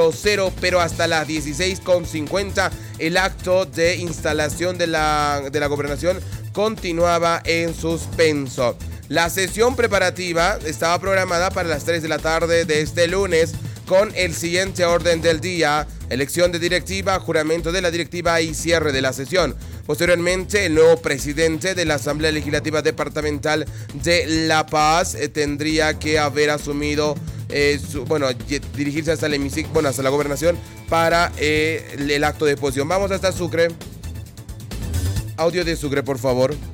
cero, pero hasta las 16:50 el acto de instalación de la gobernación continuaba en suspenso. La sesión preparativa estaba programada para las 3 de la tarde de este lunes con el siguiente orden del día: elección de directiva, juramento de la directiva y cierre de la sesión. Posteriormente, el nuevo presidente de la Asamblea Legislativa Departamental de La Paz tendría que haber asumido, dirigirse hasta el hemiciclo, hasta la gobernación para el acto de exposición. Vamos hasta Sucre. Audio de Sucre, por favor.